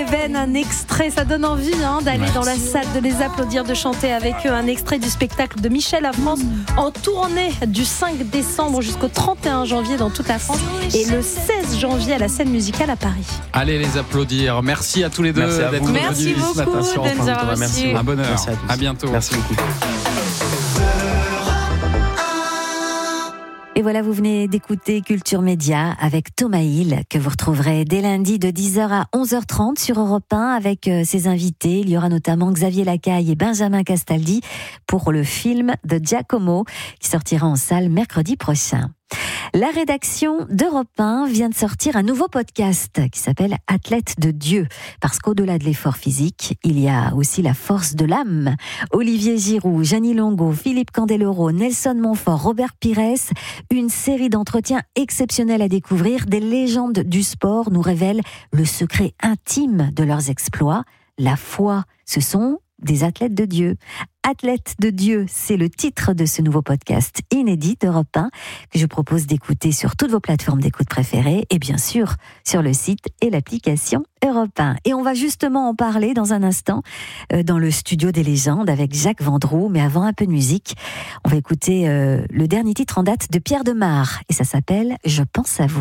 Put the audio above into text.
Un extrait, ça donne envie d'aller dans la salle, de les applaudir, de chanter avec eux. Un extrait du spectacle de Michel à France en tournée du 5 décembre jusqu'au 31 janvier dans toute la France et le 16 janvier à la scène musicale à Paris. Allez les applaudir. Merci à tous les deux d'être venus Merci beaucoup ce matin sur de nous avoir Merci. reçus. Un bonheur. Merci à tous. À bientôt. Merci beaucoup. Et voilà, vous venez d'écouter Culture Média avec Thomas Hill, que vous retrouverez dès lundi de 10h à 11h30 sur Europe 1 avec ses invités. Il y aura notamment Xavier Lacaille et Benjamin Castaldi pour le film de Giacomo qui sortira en salle mercredi prochain. La rédaction d'Europe 1 vient de sortir un nouveau podcast qui s'appelle Athlète de Dieu, parce qu'au-delà de l'effort physique, il y a aussi la force de l'âme. Olivier Giroud, Jeannie Longo, Philippe Candeloro, Nelson Montfort, Robert Pires, une série d'entretiens exceptionnels à découvrir. Des légendes du sport nous révèlent le secret intime de leurs exploits, la foi. Ce sont des athlètes de Dieu. Athlète de Dieu, c'est le titre de ce nouveau podcast inédit d'Europe 1 que je propose d'écouter sur toutes vos plateformes d'écoute préférées et bien sûr sur le site et l'application Europe 1. Et on va justement en parler dans un instant dans le studio des légendes avec Jacques Vendroux. Mais avant, un peu de musique. On va écouter le dernier titre en date de Pierre Demar et ça s'appelle « Je pense à vous ».